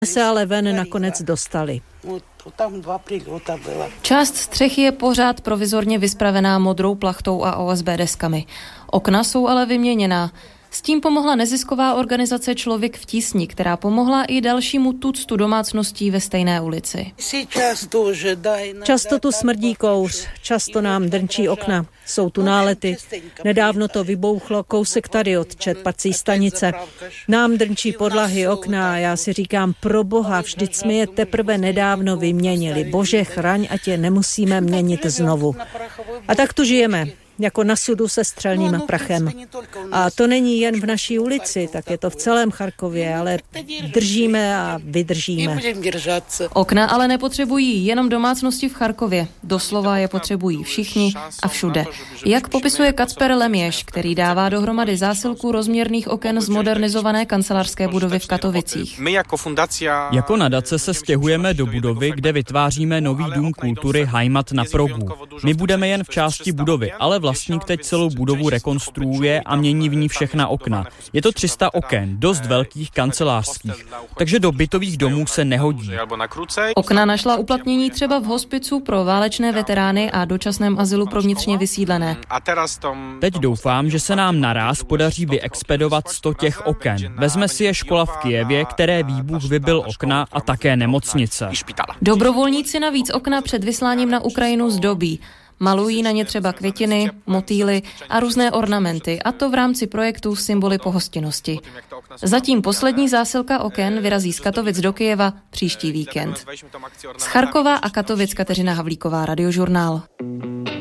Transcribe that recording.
Se ale ven nakonec dostali. Část střechy je pořád provizorně vyspravená modrou plachtou a OSB deskami. Okna jsou ale vyměněná. S tím pomohla nezisková organizace Člověk v tísni, která pomohla i dalšímu tuctu domácností ve stejné ulici. Často tu smrdí kouř, často nám drnčí okna, jsou tu nálety. Nedávno to vybouchlo kousek tady od čerpací stanice. Nám drnčí podlahy, okna a já si říkám, pro Boha, vždyť jsme je teprve nedávno vyměnili. Bože, chraň, ať je nemusíme měnit znovu. A tak tu žijeme. Jako na sudu se střelným prachem. A to není jen v naší ulici, tak je to v celém Charkově, ale držíme a vydržíme. Okna ale nepotřebují jenom domácnosti v Charkově. Doslova je potřebují všichni a všude. Jak popisuje Kacper Leměš, který dává dohromady zásilku rozměrných oken z modernizované kancelářské budovy v Katovicích. Jako nadace se stěhujeme do budovy, kde vytváříme nový dům kultury Heimat na Progu. My budeme jen v části budovy, ale vlastník teď celou budovu rekonstruuje a mění v ní všechna okna. Je to 300 oken, dost velkých kancelářských, takže do bytových domů se nehodí. Okna našla uplatnění třeba v hospicu pro válečné veterány a dočasném azylu pro vnitřně vysídlené. Teď doufám, že se nám naráz podaří vyexpedovat 100 těch oken. Vezme si je škola v Kyjevě, které výbuch vybil okna, a také nemocnice. Dobrovolníci navíc okna před vysláním na Ukrajinu zdobí. Malují na ně třeba květiny, motýly a různé ornamenty, a to v rámci projektu Symboly pohostinnosti. Zatím poslední zásilka oken vyrazí z Katovic do Kyjeva příští víkend. Z Charkova a Katovic Kateřina Havlíková, Radiožurnál.